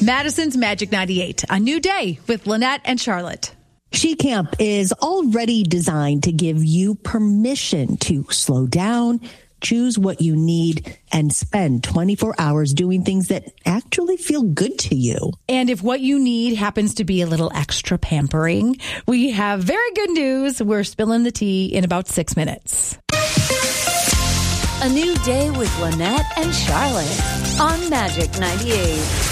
Madison's Magic 98, a new day with Lynette and Charlotte. She Camp is already designed to give you permission to slow down, choose what you need, and spend 24 hours doing things that actually feel good to you. And if what you need happens to be a little extra pampering, we have very good news. We're spilling the tea in about 6 minutes. A new day with Lynette and Charlotte on Magic 98.